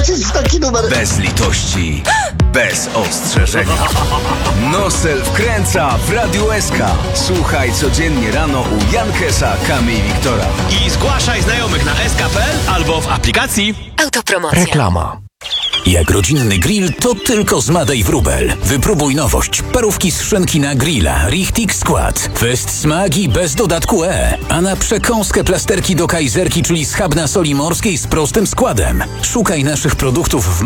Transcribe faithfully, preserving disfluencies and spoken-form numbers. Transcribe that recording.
jest taki numer. Bez litości, bez ostrzeżenia. Nosel wkręca w Radiu S K. Słuchaj codziennie rano u Jankesa, Kamy i Wiktora. I zgłaszaj znajomych na s k kropka p l albo w aplikacji. Autopromocja. Reklama. Jak rodzinny grill, to tylko z Madej Wróbel. Wypróbuj nowość. Parówki z szynki na grilla. Richtig skład. Fest smagi bez dodatku E. A na przekąskę plasterki do kajzerki, czyli schabna soli morskiej z prostym składem. Szukaj naszych produktów w